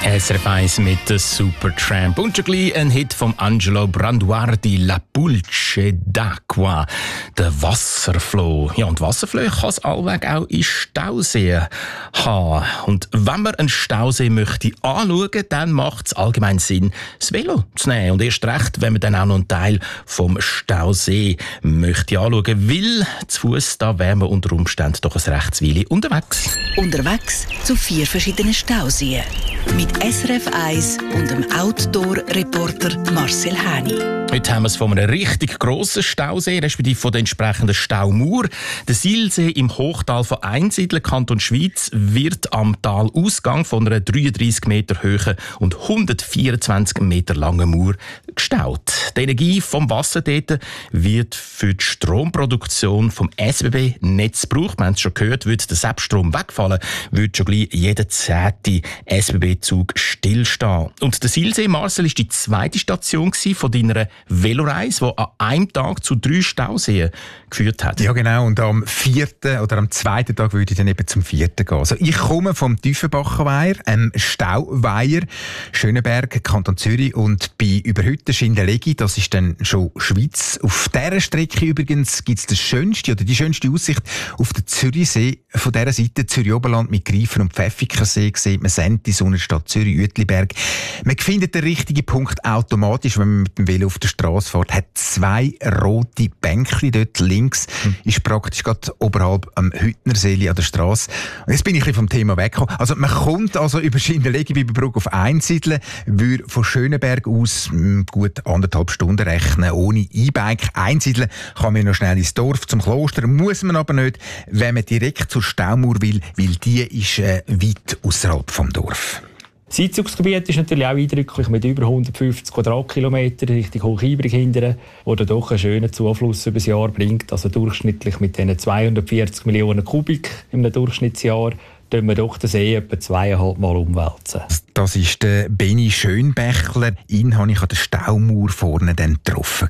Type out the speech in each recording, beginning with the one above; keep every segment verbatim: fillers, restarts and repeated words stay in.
S R F eins mit der Supertramp. Und schon gleich ein Hit von Angelo Branduardi, La Pulce d'Acqua, der Wasserfloh. Ja, und Wasserflöhe kann es allweg auch in Stauseen haben. Und wenn man einen Stausee möchte anschauen, dann macht es allgemein Sinn, das Velo zu nehmen. Und erst recht, wenn man dann auch noch einen Teil vom Stausee möchte anschauen, weil zu Fuss, da wäre man unter Umständen doch ein Rechtsweile unterwegs. Unterwegs zu vier verschiedenen Stauseen. Mit S R F eins und dem Outdoor-Reporter Marcel Häni. Heute haben wir es von einem richtig grossen Stausee, respektive von der entsprechenden Staumauer. Der Silsee im Hochtal von Einsiedeln, Kanton Schweiz, wird am Talausgang von einer dreiunddreissig Meter hohen und hundertvierundzwanzig Meter langen Mauer gestaut. Die Energie vom Wasser dort wird für die Stromproduktion vom S B B-Netz gebraucht. Wir haben es schon gehört, würde der Selbststrom wegfallen, würde schon gleich jeder zehnte S B B-Zug stillstehen. Und der Silsee, Marcel, war die zweite Station von deiner Veloreise, die an einem Tag zu drei Stauseen geführt hat. Ja, genau. Und am vierten oder am zweiten Tag würde ich dann eben zum vierten gehen. Also ich komme vom Tiefenbacher Weiher, einem Stauweiher, Schöneberg, Kanton Zürich, und bin über heute Schindellegi, das ist dann schon Schweiz. Auf dieser Strecke übrigens gibt es die schönste oder die schönste Aussicht auf den Zürichsee. Von dieser Seite Zürich-Oberland mit Greifen und Pfäffikersee sieht man Senti, Sonnenstadt Zürich, Uetliberg. Man findet den richtigen Punkt automatisch, wenn man mit dem Velo auf der Straße fährt. Hat zwei rote Bänkchen dort links. Hm. Ist praktisch gerade oberhalb am Hüttnerseeli an der Straße. Und jetzt bin ich ein bisschen vom Thema weggekommen. Also man kommt also über Schindellegi bei Brugg auf Einsiedeln, würde von Schöneberg aus gut anderthalb Stunden rechnen, ohne E-Bike. Einsiedeln kann man noch schnell ins Dorf, zum Kloster, muss man aber nicht, wenn man direkt zur Staumauer will, weil die ist äh, weit außerhalb vom Dorf. Das Einzugsgebiet ist natürlich auch eindrücklich mit über hundertfünfzig Quadratkilometern Richtung Hochibrig hindern, wo dann doch einen schönen Zufluss über das Jahr bringt. Also durchschnittlich mit diesen zweihundertvierzig Millionen Kubik im Durchschnittsjahr tun wir doch den See etwa zweieinhalb Mal umwälzen. Das ist der Benni Schönbächler. Ihn habe ich an der Staumauer vorne dann getroffen.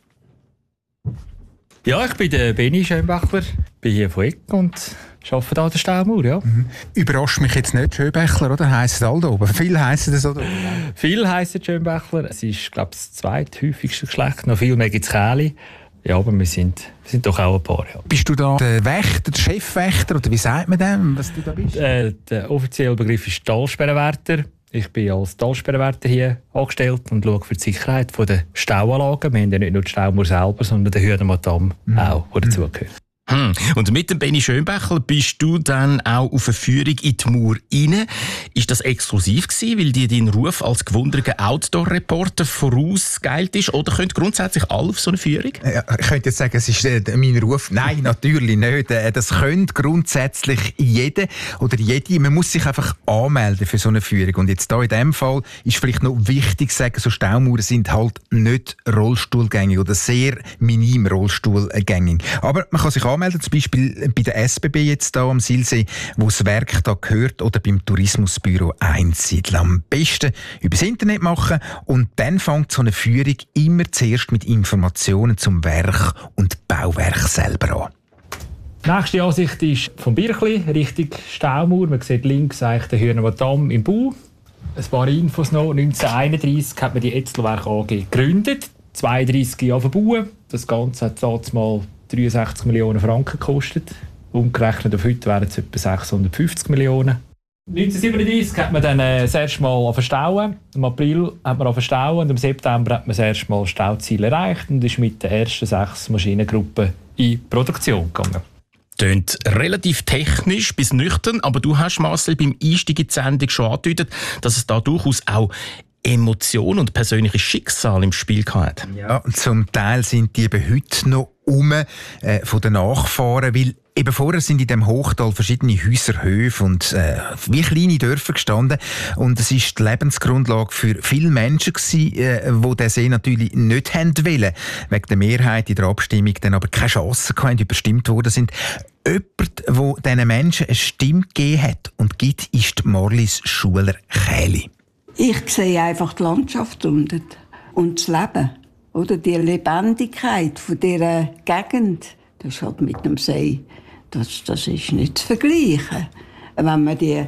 Ja, ich bin der Benni Schönbächler, bin hier von Eck und arbeite hier an der Staumauer, ja. Mhm. Überrascht mich jetzt nicht Schönbächler, oder? Heisst es all da oben? Viel heissen das oder? Viel heissen Schönbächler. Es ist, glaube ich, das zweithäufigste Geschlecht. Noch viel mehr gibt es keine. Ja, aber wir sind, wir sind doch auch ein paar. Ja. Bist du da der Wächter, der Chefwächter, oder wie sagt man dem, was du da bist? Äh, der offizielle Begriff ist Talsperrenwärter. Ich bin als Talsperrenwärter hier angestellt und schaue für die Sicherheit der Stauanlagen. Wir haben ja nicht nur die Staumauer selber, sondern den Hürdenmodamm mhm. auch, der dazugehört. Hm. Und mit dem Benni Schönbächler bist du dann auch auf eine Führung in die Mauer rein. Ist das exklusiv gewesen, weil dir dein Ruf als gewundener Outdoor-Reporter vorausgeeilt ist? Oder können grundsätzlich alle auf so eine Führung? Ja, ich könnte jetzt sagen, es ist äh, mein Ruf. Nein, natürlich nicht. Äh, das könnte grundsätzlich jeder oder jede. Man muss sich einfach anmelden für so eine Führung. Und jetzt da in diesem Fall ist vielleicht noch wichtig zu sagen, so Staumauern sind halt nicht rollstuhlgängig oder sehr minim rollstuhlgängig. Aber man kann sich anmelden. Zum Beispiel bei der S B B jetzt hier am Silsee, wo das Werk da gehört, oder beim Tourismusbüro Einsiedeln. Am besten übers Internet machen und dann fängt so eine Führung immer zuerst mit Informationen zum Werk und Bauwerk selber an. Die nächste Ansicht ist vom Birchli Richtung Staumauer. Man sieht links eigentlich den Hürdenmodamm im Bau. Ein paar Infos noch. neunzehnhunderteinunddreissig hat man die Etzelwerk A G gegründet. zweiunddreissig Jahre verbauen. Das Ganze hat damals mal dreiundsechzig Millionen Franken gekostet. Umgerechnet auf heute wären es etwa sechshundertfünfzig Millionen. neunzehnhundertsiebenunddreissig hat man dann äh, das erste Mal verstauen. Im April hat man verstauen und im September hat man das erste Mal Stauziel erreicht und ist mit den ersten sechs Maschinengruppen in Produktion gegangen. Tönt relativ technisch bis nüchtern, aber du hast, Marcel, beim Einstieg in die Sendung schon angedeutet, dass es da durchaus auch Emotionen und persönliches Schicksal im Spiel hat. Ja, zum Teil sind die eben heute noch um äh, von den Nachfahren, weil eben vorher sind in dem Hochtal verschiedene Häuser, Höfe und äh, wie kleine Dörfer gestanden und es ist die Lebensgrundlage für viele Menschen gewesen, äh, die den See natürlich nicht haben wollen, wegen der Mehrheit in der Abstimmung dann aber keine Chance hatten, überstimmt worden sind. Jemand, der diesen Menschen eine Stimme gegeben hat und gibt, ist Marlies Schuler-Kähli. Ich sehe einfach die Landschaft unten und das Leben. Oder die Lebendigkeit von dieser Gegend. Das ist halt mit dem See. Das, das ist nicht zu vergleichen. Wenn man die,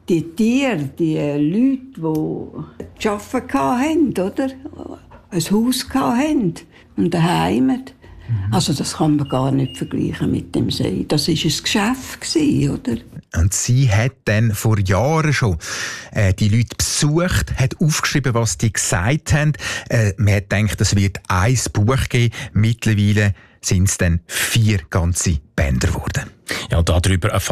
die Tiere, die Leute, die gearbeitet haben, oder? Ein Haus hatten und ein Heimat. Also das kann man gar nicht vergleichen mit dem See. Das war ein Geschäft, oder? Und sie hat dann vor Jahren schon äh, die Leute besucht, hat aufgeschrieben, was die gesagt haben. Äh, man hat gedacht, es wird ein Buch geben. Mittlerweile sind es dann vier ganze Bänder geworden. Ja, darüber